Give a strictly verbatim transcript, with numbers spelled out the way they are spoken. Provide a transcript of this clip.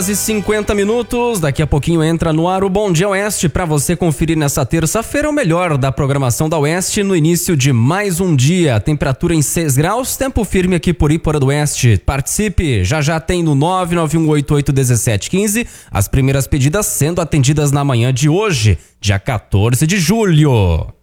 E cinquenta minutos, daqui a pouquinho entra no ar o Bom Dia Oeste para você conferir nessa terça-feira o melhor da programação da Oeste no início de mais um dia. Temperatura em seis graus, tempo firme aqui por Iporã do Oeste. Participe, já já tem no nove nove um oito oito um sete um cinco as primeiras pedidas sendo atendidas na manhã de hoje, dia quatorze de julho.